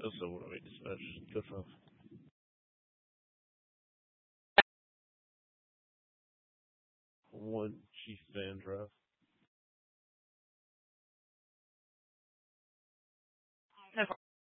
Eu sou o Luís, mas que eu sou. One Chief Sandra.